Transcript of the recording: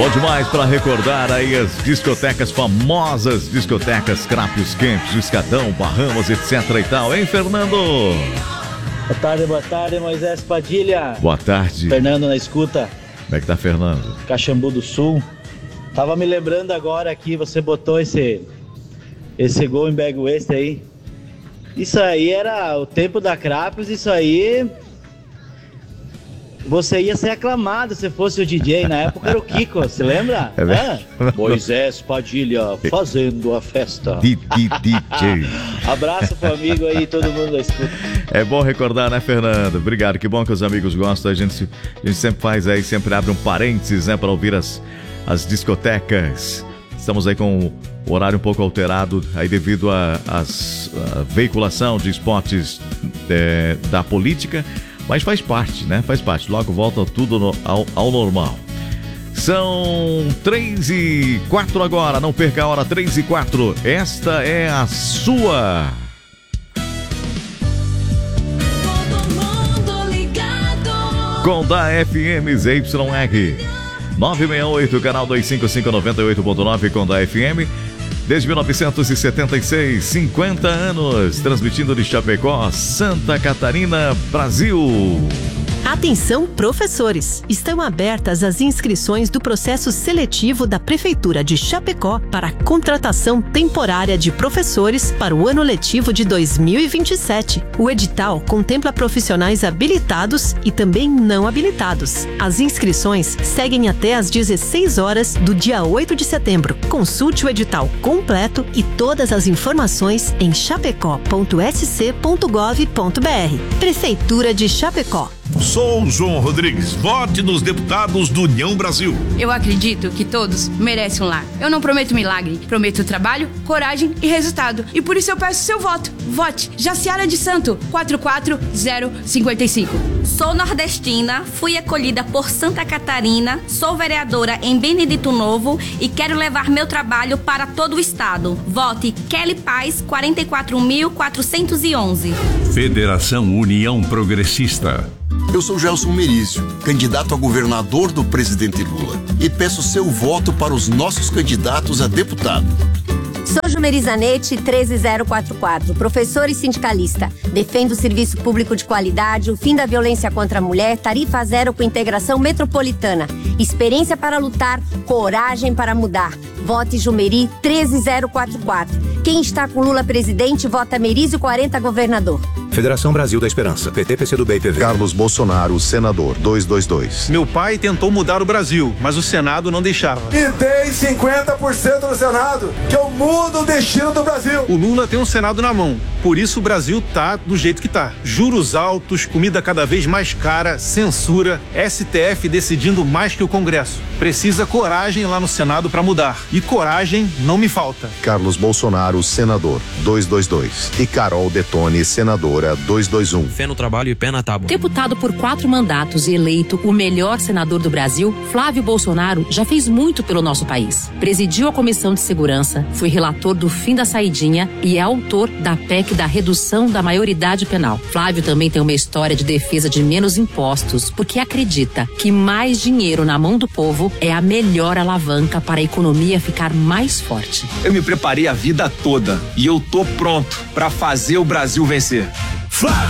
Bom demais para recordar aí as discotecas famosas, discotecas Crápios Campos, Escadão, Bahamas, etc e tal, hein, Fernando? Boa tarde, Moisés Padilha. Boa tarde. Fernando na escuta. Como é que tá, Fernando? Caxambu do Sul. Tava me lembrando agora que você botou esse gol em Bag West aí. Isso aí era o tempo da Crápios, isso aí... Você ia ser aclamado se fosse o DJ, na época era o Kiko, você lembra? Moisés Padilha fazendo a festa. DJ. Abraço pro amigo aí, todo mundo da escuta. É bom recordar, né, Fernando? Obrigado, que bom que os amigos gostam. A gente sempre faz aí, sempre abre um parênteses, né, para ouvir as discotecas. Estamos aí com o horário um pouco alterado aí devido à veiculação de spots da política. Mas faz parte, né? Faz parte. Logo volta tudo ao normal. São 3:04 agora. Não perca a hora, 3:04. Esta é a sua. Com da FM ZYR 968, canal 25598.9 com da FM. Desde 1976, 50 anos, transmitindo de Chapecó, Santa Catarina, Brasil. Atenção, professores! Estão abertas as inscrições do processo seletivo da Prefeitura de Chapecó para a contratação temporária de professores para o ano letivo de 2027. O edital contempla profissionais habilitados e também não habilitados. As inscrições seguem até às 16 horas do dia 8 de setembro. Consulte o edital completo e todas as informações em chapecó.sc.gov.br. Prefeitura de Chapecó. Sou João Rodrigues. Vote nos deputados do União Brasil. Eu acredito que todos merecem um lar. Eu não prometo milagre, prometo trabalho, coragem e resultado. E por isso eu peço seu voto. Vote Jaciara de Santo, 44055. Sou nordestina, fui acolhida por Santa Catarina, sou vereadora em Benedito Novo e quero levar meu trabalho para todo o estado. Vote Kelly Paz, 44.411. Federação União Progressista. Eu sou Gelson Merício, candidato a governador do presidente Lula, e peço seu voto para os nossos candidatos a deputado. Sou Jumeri Zanetti, 13044, professora e sindicalista. Defendo o serviço público de qualidade, o fim da violência contra a mulher, tarifa zero com integração metropolitana. Experiência para lutar, coragem para mudar. Vote Jumeri 13044. Quem está com Lula presidente, vota Merizio 40 governador. Federação Brasil da Esperança, PT, PCdoB e PV. Carlos Bolsonaro, senador, 222. Meu pai tentou mudar o Brasil, mas o Senado não deixava. E tem 50% no Senado, que eu mudo o destino do Brasil. O Lula tem um Senado na mão, por isso o Brasil tá do jeito que tá. Juros altos, comida cada vez mais cara, censura, STF decidindo mais que o Congresso. Precisa coragem lá no Senado para mudar. E coragem não me falta. Carlos Bolsonaro, senador, 222. E Carol Detone, senadora, 221. Fé no trabalho e pé na tábua. Deputado por 4 mandatos e eleito o melhor senador do Brasil, Flávio Bolsonaro já fez muito pelo nosso país. Presidiu a Comissão de Segurança, foi relator do fim da saidinha e é autor da PEC da redução da maioridade penal. Flávio também tem uma história de defesa de menos impostos, porque acredita que mais dinheiro na mão do povo é a melhor alavanca para a economia ficar mais forte. Eu me preparei a vida toda e eu tô pronto para fazer o Brasil vencer. Flávio